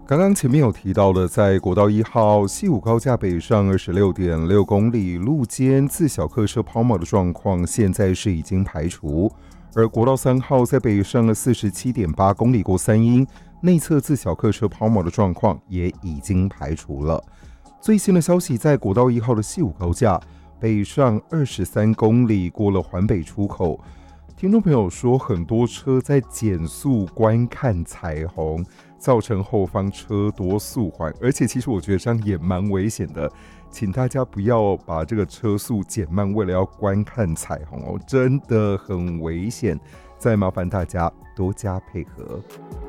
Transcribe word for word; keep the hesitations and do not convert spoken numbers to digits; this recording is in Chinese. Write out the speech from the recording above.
刚刚前面有提到的，在国道一号西武高架北上二十六点六公里路肩自小客车抛锚的状况，现在是已经排除。而国道三号在北上了四十七点八公里过三阴，内侧自小客车抛锚的状况也已经排除了。最新的消息，在国道一号的西武高架北上二十三公里过了环北出口，听众朋友说很多车在减速观看彩虹，造成后方车多速缓，而且其实我觉得这样也蛮危险的，请大家不要把这个车速减慢，为了要观看彩虹哦，真的很危险，再麻烦大家多加配合。